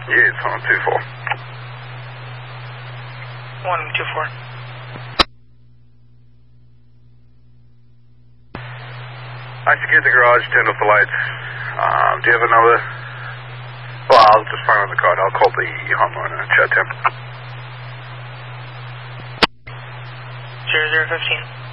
Yeah, it's 124. 124. I secured the garage, turned off the lights. Do you have another? Well, I'll just find on the card. I'll call the hotline and chat to him. 0015.